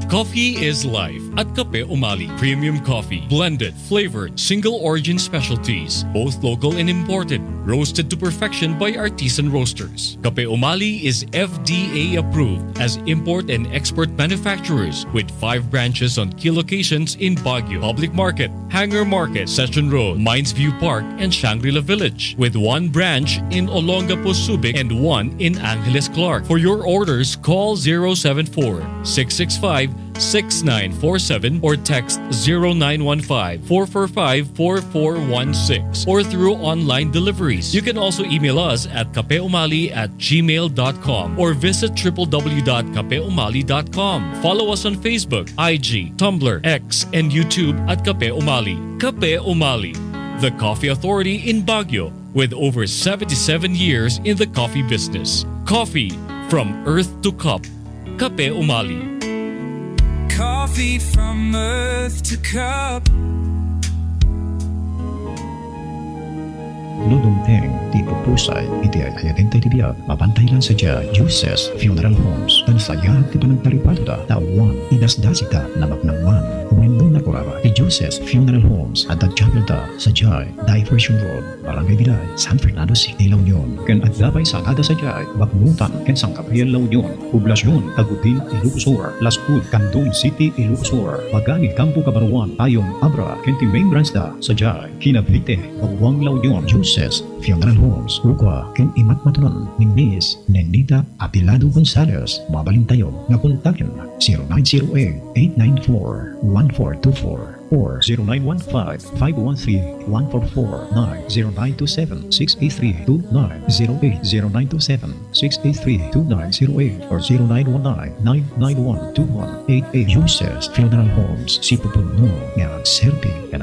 Coffee is life at Kape Umali. Premium coffee, blended, flavored, single origin specialties, both local and imported, roasted to perfection by artisan roasters. Kape Umali is FDA approved as import and export manufacturers with 5 branches on key locations in Baguio, Public Market, Hangar Market, Session Road, Mines View Park, and Shangri-La Village, with 1 branch in Olongapo, Subic, and 1 in Angeles Clark. For your orders, call 074-665-6947 or text 0915-445-4416 or through online deliveries. You can also email us at kapeumali@gmail.com or visit www.kapeumali.com. Follow us on Facebook, IG, Tumblr, X, and YouTube at Kape Umali. Kape Umali, the coffee authority in Baguio with over 77 years in the coffee business. Coffee from earth to cup. Kape Umali. Coffee from earth to cup. Ludumteng, di pupusay, iti ay ayatintay tibiyag, mapantay lang sa dya, Juices Funeral Homes, dan sayang ti panagtaripado da, tawang idasdasita, namak ng man, wendo na kuraba, ti Juices Funeral Homes, at tagjabil da, sa dya, Diversion Road, Barangay Bilay, San Fernando City, La Union, ken agdabay sagada sa dya, Bakmutan, ken San Gabriel, La Union, Poblasyon, Tagutin, Ilocos, Las Cud, Candon City, Ilocos, Pagani, Campo Cabaruan, Tayong, Abra, ken ti main branch da, sa dya, Kinabite, Bawang, La Union, Juices Funeral Homes, ukwa ken imat matunon ni Miss Nenita Apilado Gonzalez. Mabaling tayo nga kontakin 0908-894-1424 or 0915-513-1449, 0927-683-2908, 0927-683-2908 or 0919-991-2188. Juices Funeral Homes, si pupuno nga agserbi